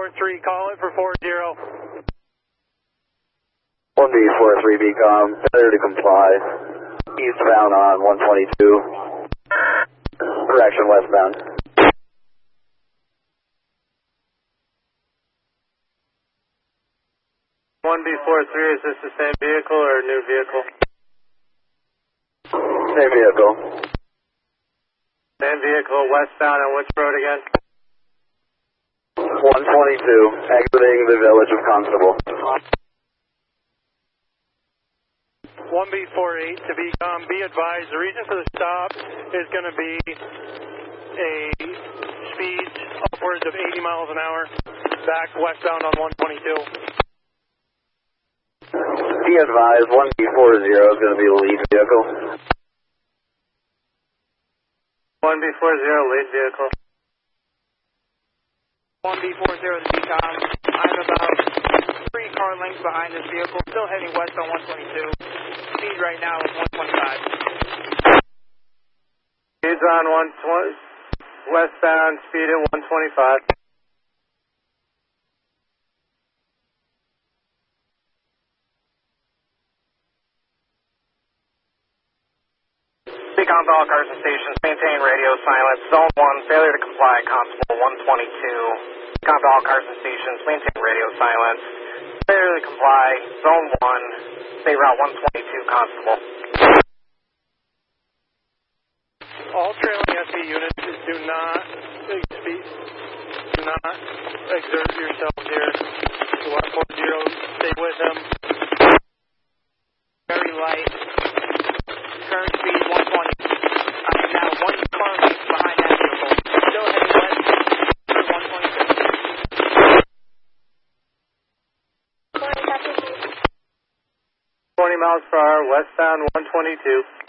1B43, call it for 40. 1B43 BCOM, failure to comply. Eastbound on 122. Correction, westbound. 1B43, is this the same vehicle or a new vehicle? Same vehicle. Same vehicle, westbound on which road again? 122, exiting the village of Constable. 1B48 to BCOM, be advised, the reason for the stop is going to be a speed upwards of 80 miles an hour back westbound on 122. Be advised, 1B40 is going to be the lead vehicle. 1B40, lead vehicle. 1B40 to BCOM, I'm about 3 car lengths behind this vehicle, still heading west on 122. Speed right now is 125. Speed's on 120, westbound, speed at 125. BCOM to all cars and stations, maintain radio silence. Zone 1, failure to comply, Constable 122. BCOM to all cars and stations, maintain radio silence. Failure to comply, Zone 1, State Route 122, Constable. All trailing SB units, do not exert yourself here. 140, stay with them. Very light. Current speed 120. I'm now 1 car length behind that vehicle. Still heading west for 122. 20 miles per hour, westbound 122.